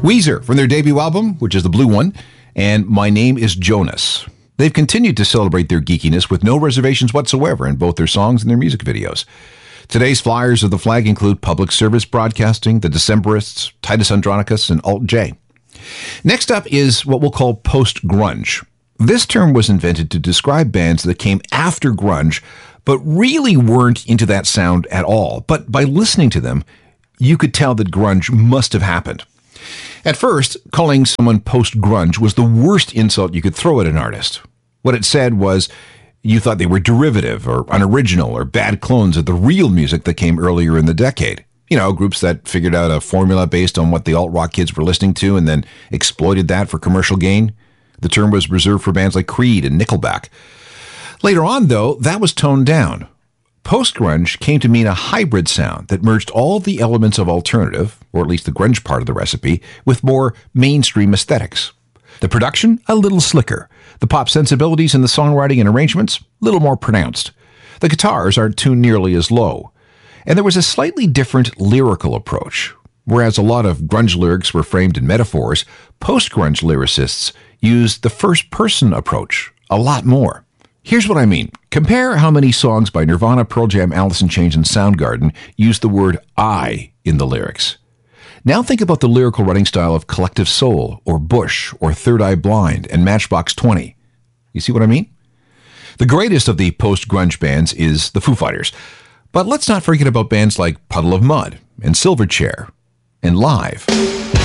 Weezer from their debut album, which is the blue one, and My Name is Jonas. They've continued to celebrate their geekiness with no reservations whatsoever in both their songs and their music videos. Today's flyers of the flag include Public Service Broadcasting, The Decemberists, Titus Andronicus, and Alt J. Next up is what we'll call post-grunge. This term was invented to describe bands that came after grunge, but really weren't into that sound at all. But by listening to them, you could tell that grunge must have happened. At first, calling someone post-grunge was the worst insult you could throw at an artist. What it said was you thought they were derivative or unoriginal or bad clones of the real music that came earlier in the decade. You know, groups that figured out a formula based on what the alt-rock kids were listening to and then exploited that for commercial gain. The term was reserved for bands like Creed and Nickelback. Later on, though, that was toned down. Post-grunge came to mean a hybrid sound that merged all the elements of alternative, or at least the grunge part of the recipe, with more mainstream aesthetics. The production, a little slicker. The pop sensibilities in the songwriting and arrangements, a little more pronounced. The guitars aren't tuned nearly as low. And there was a slightly different lyrical approach. Whereas a lot of grunge lyrics were framed in metaphors, post-grunge lyricists used the first-person approach a lot more. Here's what I mean. Compare how many songs by Nirvana, Pearl Jam, Alice in Chains, and Soundgarden use the word I in the lyrics. Now think about the lyrical writing style of Collective Soul, or Bush, or Third Eye Blind, and Matchbox 20. You see what I mean? The greatest of the post-grunge bands is the Foo Fighters. But let's not forget about bands like Puddle of Mud, and Silverchair, and Live.